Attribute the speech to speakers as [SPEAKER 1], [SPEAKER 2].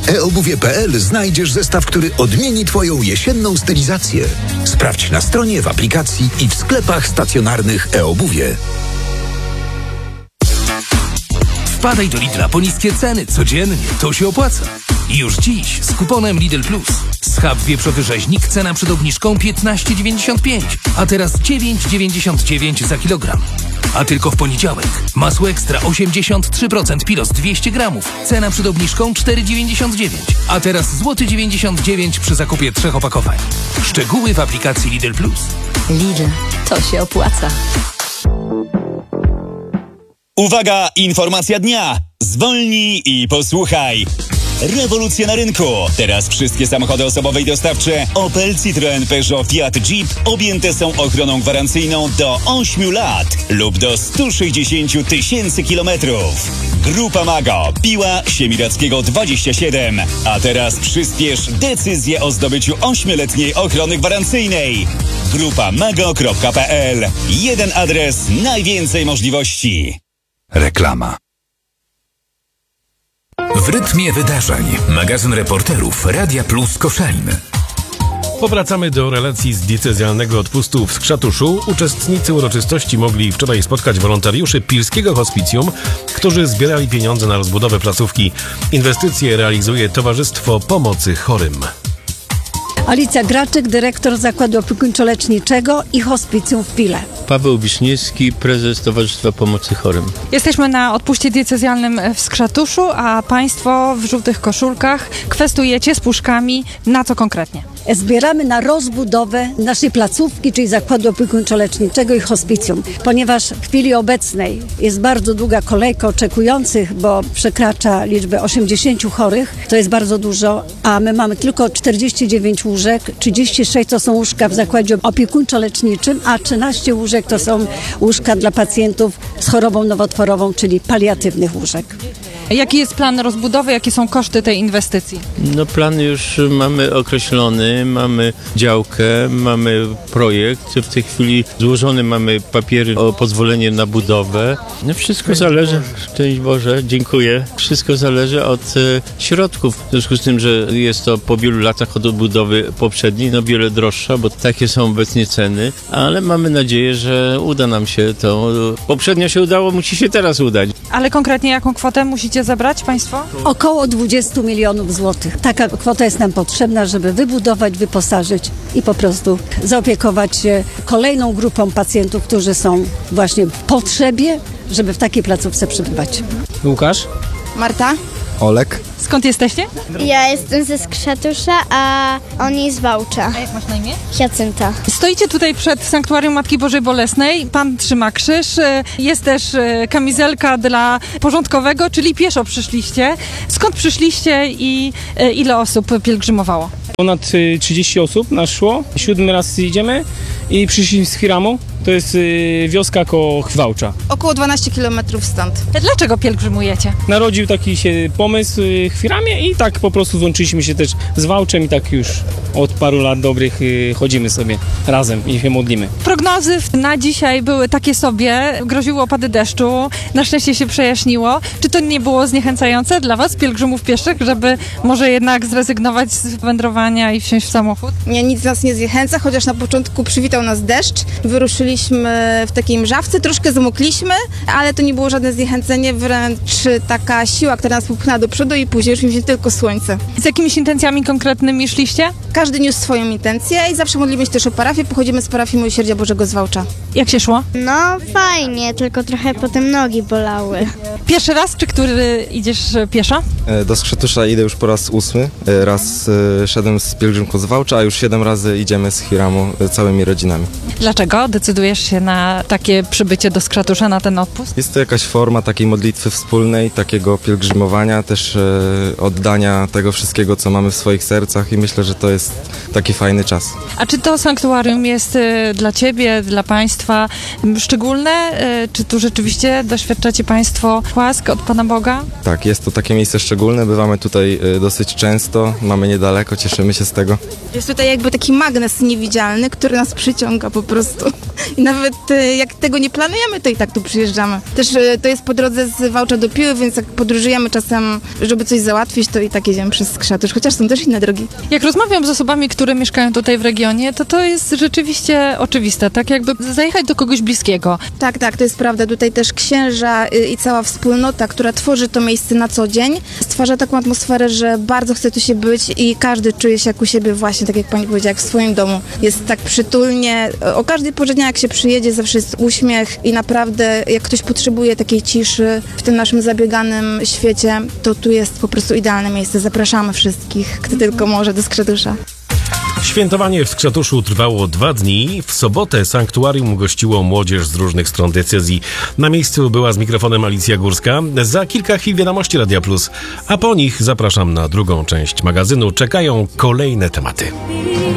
[SPEAKER 1] eobuwie.pl znajdziesz zestaw, który odmieni Twoją jesienną stylizację. Sprawdź na stronie, w aplikacji i w sklepach stacjonarnych eobuwie.
[SPEAKER 2] Wpadaj do Lidla po niskie ceny codziennie, to się opłaca. Już dziś z kuponem Lidl Plus. Schab wieprzowy rzeźnik, cena przed obniżką 15,95, a teraz 9,99 za kilogram. A tylko w poniedziałek masło ekstra 83% Pilos 200 gramów, cena przed obniżką 4,99, a teraz złoty 99 przy zakupie 3 opakowań. Szczegóły w aplikacji Lidl Plus.
[SPEAKER 3] Lidl, to się opłaca.
[SPEAKER 4] Uwaga, informacja dnia. Zwolnij i posłuchaj. Rewolucja na rynku. Teraz wszystkie samochody osobowe i dostawcze Opel, Citroen, Peugeot, Fiat, Jeep objęte są ochroną gwarancyjną do 8 lat lub do 160 000 kilometrów. Grupa Mago, Piła Siemiradzkiego 27. A teraz przyspiesz decyzję o zdobyciu 8-letniej ochrony gwarancyjnej. grupamago.pl. Jeden adres, najwięcej możliwości.
[SPEAKER 1] Reklama.
[SPEAKER 5] W rytmie wydarzeń. Magazyn reporterów Radia Plus Koszalin.
[SPEAKER 6] Powracamy do relacji z diecezjalnego odpustu w Skrzatuszu. Uczestnicy uroczystości mogli wczoraj spotkać wolontariuszy Pilskiego Hospicjum, którzy zbierali pieniądze na rozbudowę placówki. Inwestycje realizuje Towarzystwo Pomocy Chorym.
[SPEAKER 7] Alicja Graczyk, dyrektor Zakładu Opiekuńczo-Leczniczego i Hospicjum w Pile.
[SPEAKER 8] Paweł Wiśniewski, prezes Towarzystwa Pomocy Chorym.
[SPEAKER 9] Jesteśmy na odpuście diecezjalnym w Skrzatuszu, a Państwo w żółtych koszulkach kwestujecie z puszkami. Na co konkretnie?
[SPEAKER 7] Zbieramy na rozbudowę naszej placówki, czyli Zakładu Opiekuńczo-Leczniczego i Hospicjum, ponieważ w chwili obecnej jest bardzo długa kolejka oczekujących, bo przekracza liczbę 80 chorych. To jest bardzo dużo, a my mamy tylko 49 łóżek, 36 to są łóżka w Zakładzie Opiekuńczo-Leczniczym, a 13 łóżek to są łóżka dla pacjentów z chorobą nowotworową, czyli paliatywnych łóżek.
[SPEAKER 9] Jaki jest plan rozbudowy, jakie są koszty tej inwestycji?
[SPEAKER 8] No plan już mamy określony, mamy działkę, mamy projekt. W tej chwili złożone mamy papiery o pozwolenie na budowę. No wszystko zależy, szczęść Boże, dziękuję. Wszystko zależy od środków. W związku z tym, że jest to po wielu latach od budowy poprzedniej, no wiele droższa, bo takie są obecnie ceny, ale mamy nadzieję, że uda nam się to. Poprzednio się udało, musi się teraz udać.
[SPEAKER 9] Ale konkretnie jaką kwotę musicie zabrać Państwo?
[SPEAKER 7] Około 20 milionów złotych. Taka kwota jest nam potrzebna, żeby wybudować, wyposażyć i po prostu zaopiekować się kolejną grupą pacjentów, którzy są właśnie w potrzebie, żeby w takiej placówce przebywać.
[SPEAKER 10] Łukasz?
[SPEAKER 11] Marta?
[SPEAKER 10] Olek?
[SPEAKER 9] Skąd jesteście?
[SPEAKER 11] Ja jestem ze Skrzatusza, a on jest z Wałcza.
[SPEAKER 9] A jak masz na imię?
[SPEAKER 11] Hiacynta.
[SPEAKER 9] Stoicie tutaj przed Sanktuarium Matki Bożej Bolesnej, Pan trzyma krzyż, jest też kamizelka dla porządkowego, czyli pieszo przyszliście. Skąd przyszliście i ile osób pielgrzymowało?
[SPEAKER 10] Ponad 30 osób nas szło. 7 raz idziemy i przyszliśmy z Hiramu. To jest wioska koło Wałcza.
[SPEAKER 11] Około 12 km stąd.
[SPEAKER 9] Dlaczego pielgrzymujecie?
[SPEAKER 10] Narodził taki się pomysł w Hiramie i tak po prostu złączyliśmy się też z Wałczem i tak już od paru lat dobrych chodzimy sobie razem i się modlimy.
[SPEAKER 9] Prognozy na dzisiaj były takie sobie, groziły opady deszczu, na szczęście się przejaśniło. Czy to nie było zniechęcające dla Was, pielgrzymów pieszych, żeby może jednak zrezygnować z wędrowania i wsiąść w samochód?
[SPEAKER 11] Nie, nic nas nie zniechęca, chociaż na początku przywitał nas deszcz. Wyruszyliśmy w takiej mrzawce, troszkę zamokliśmy, ale to nie było żadne zniechęcenie, wręcz taka siła, która nas popchnęła do przodu i później już mieliśmy tylko słońce.
[SPEAKER 9] Z jakimiś intencjami konkretnymi szliście?
[SPEAKER 11] Każdy niósł swoją intencję i zawsze modlimy się też o parafię. Pochodzimy z parafii Miłosierdzia Bożego z Wałcza.
[SPEAKER 9] Jak się szło?
[SPEAKER 11] No fajnie, tylko trochę potem nogi bolały.
[SPEAKER 9] Pierwszy raz, czy który idziesz pieszo?
[SPEAKER 12] Do Skrzatusza idę już po raz 8. Raz szedłem z pielgrzymką z Wałcza, a już 7 razy idziemy z Hiramu całymi rodzinami.
[SPEAKER 9] Dlaczego decydujesz się na takie przybycie do Skrzatusza, na ten odpust?
[SPEAKER 12] Jest to jakaś forma takiej modlitwy wspólnej, takiego pielgrzymowania, też oddania tego wszystkiego, co mamy w swoich sercach i myślę, że to jest taki fajny czas.
[SPEAKER 9] A czy to sanktuarium jest dla Ciebie, dla Państwa szczególne? Czy tu rzeczywiście doświadczacie Państwo łask od Pana Boga?
[SPEAKER 12] Tak, jest to takie miejsce szczególne, bywamy tutaj dosyć często, mamy niedaleko, cieszymy się z tego.
[SPEAKER 11] Jest tutaj jakby taki magnes niewidzialny, który nas przyciąga po prostu. I nawet jak tego nie planujemy, to i tak tu przyjeżdżamy. Też to jest po drodze z Wałcza do Piły, więc jak podróżujemy czasem, żeby coś załatwić, to i tak jedziemy przez Skrzatusz, chociaż są też inne drogi.
[SPEAKER 9] Jak rozmawiam z osobami, które mieszkają tutaj w regionie, to jest rzeczywiście oczywiste, tak jakby zajechać do kogoś bliskiego.
[SPEAKER 11] Tak, to jest prawda. Tutaj też księża i cała wspólnota, która tworzy to miejsce na co dzień, stwarza taką atmosferę, że bardzo chce tu się być i każdy czuje się jak u siebie właśnie, tak jak pani powiedziała, jak w swoim domu. Jest tak przytulnie. O każdej porze dnia, jak się przyjedzie, zawsze jest uśmiech i naprawdę, jak ktoś potrzebuje takiej ciszy w tym naszym zabieganym świecie, to tu jest po prostu idealne miejsce. Zapraszamy wszystkich, kto tylko może, do Skrzatusza.
[SPEAKER 6] Świętowanie w Skrzatuszu trwało 2 dni. W sobotę sanktuarium gościło młodzież z różnych stron diecezji. Na miejscu była z mikrofonem Alicja Górska. Za kilka chwil wiadomości Radia Plus, a po nich zapraszam na drugą część magazynu. Czekają kolejne tematy.